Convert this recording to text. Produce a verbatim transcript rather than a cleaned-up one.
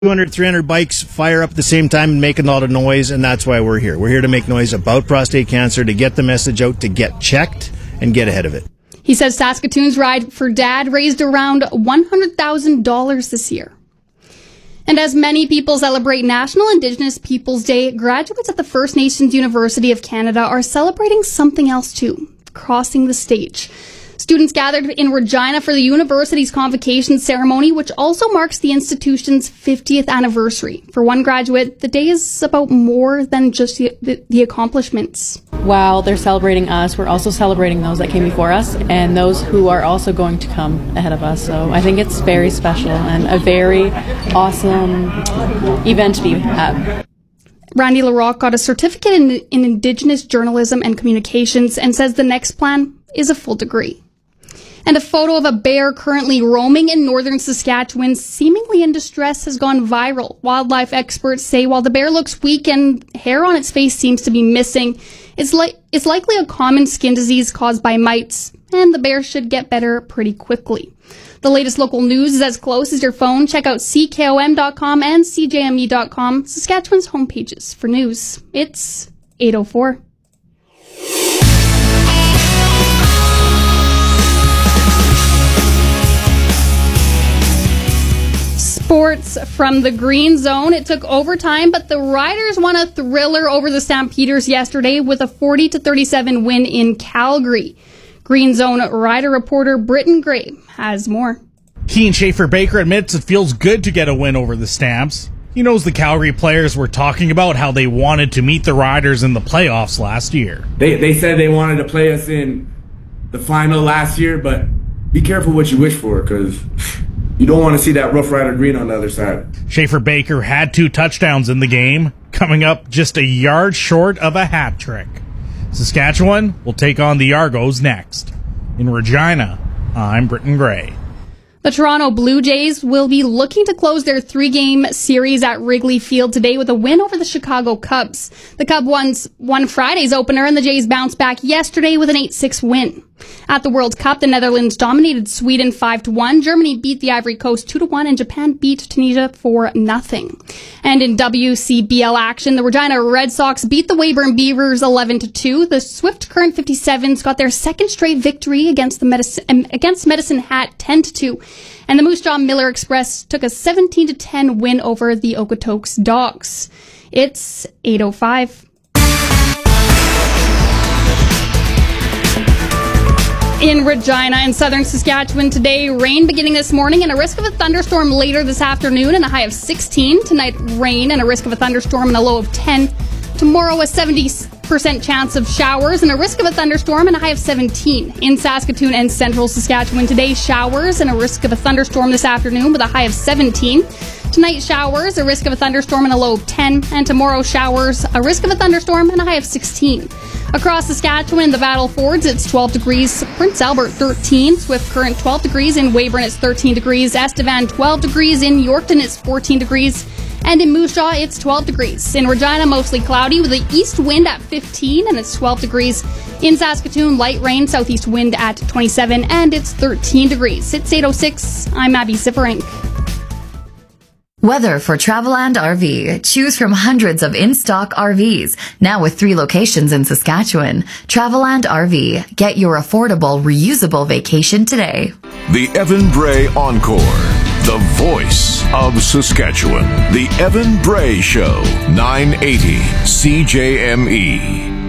two hundred, three hundred bikes fire up at the same time and making a lot of noise, and that's why we're here. We're here to make noise about prostate cancer, to get the message out, to get checked, and get ahead of it. He says Saskatoon's Ride for Dad raised around one hundred thousand dollars this year. And as many people celebrate National Indigenous Peoples Day, graduates at the First Nations University of Canada are celebrating something else too, crossing the stage. Students gathered in Regina for the university's convocation ceremony, which also marks the institution's fiftieth anniversary. For one graduate, the day is about more than just the, the, the accomplishments. While they're celebrating us, we're also celebrating those that came before us and those who are also going to come ahead of us. So I think it's very special and a very awesome event to be at. Randy LaRocque got a certificate in, in Indigenous Journalism and Communications and says the next plan is a full degree. And a photo of a bear currently roaming in northern Saskatchewan, seemingly in distress, has gone viral. Wildlife experts say while the bear looks weak and hair on its face seems to be missing, it's, li- it's likely a common skin disease caused by mites, and the bear should get better pretty quickly. The latest local news is as close as your phone. Check out C K O M dot com and C J M E dot com, Saskatchewan's homepages for news. It's eight oh four. Sports from the Green Zone. It took overtime, but the Riders won a thriller over the Stampeders yesterday with a forty to thirty-seven win in Calgary. Green Zone Rider reporter Britton Gray has more. Keane Schaefer-Baker admits it feels good to get a win over the Stamps. He knows the Calgary players were talking about how they wanted to meet the Riders in the playoffs last year. They they said they wanted to play us in the final last year, but be careful what you wish for, because you don't want to see that Rough Rider green on the other side. Schaefer-Baker had two touchdowns in the game, coming up just a yard short of a hat trick. Saskatchewan will take on the Argos next. In Regina, I'm Britton Gray. The Toronto Blue Jays will be looking to close their three-game series at Wrigley Field today with a win over the Chicago Cubs. The Cubs won, won Friday's opener, and the Jays bounced back yesterday with an eight six win. At the World Cup, the Netherlands dominated Sweden five to one, Germany beat the Ivory Coast two to one, and Japan beat Tunisia for nothing. And in W C B L action, the Regina Red Sox beat the Weyburn Beavers eleven to two. The Swift Current fifty-sevens got their second straight victory against the Medicine, against Medicine Hat ten to two. And the Moose Jaw Miller Express took a seventeen to ten win over the Okotoks Dogs. It's eight oh five. In Regina and southern Saskatchewan today, rain beginning this morning and a risk of a thunderstorm later this afternoon and a high of sixteen. Tonight, rain and a risk of a thunderstorm and a low of ten. Tomorrow, a seventy percent chance of showers and a risk of a thunderstorm and a high of seventeen. In Saskatoon and central Saskatchewan today, showers and a risk of a thunderstorm this afternoon with a high of seventeen. Tonight, showers, a risk of a thunderstorm and a low of ten. And tomorrow, showers, a risk of a thunderstorm and a high of sixteen. Across Saskatchewan, the Battle Fords, it's twelve degrees. Prince Albert, thirteen. Swift Current, twelve degrees. In Weyburn, it's thirteen degrees. Estevan, twelve degrees. In Yorkton, it's fourteen degrees. And in Moose Jaw, it's twelve degrees. In Regina, mostly cloudy with an east wind at fifteen, and it's twelve degrees. In Saskatoon, light rain, southeast wind at twenty-seven, and it's thirteen degrees. It's eight oh six. I'm Abby Sifferink. Weather for Traveland R V. Choose from hundreds of in-stock R Vs, now with three locations in Saskatchewan. Traveland R V. Get your affordable, reusable vacation today. The Evan Bray Encore. The voice of Saskatchewan. The Evan Bray Show. nine eighty C J M E.